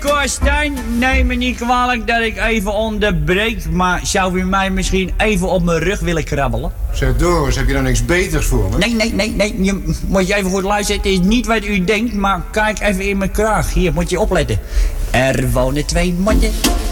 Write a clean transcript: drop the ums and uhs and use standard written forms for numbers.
Korstijn, neem me niet kwalijk dat ik even onderbreek, maar zou u mij misschien even op mijn rug willen krabbelen? Zeg Doris, heb je dan niks beters voor me? Nee, moet je even goed luisteren. Het is niet wat u denkt, maar kijk even in mijn kraag. Hier, moet je opletten. Er wonen 2 motten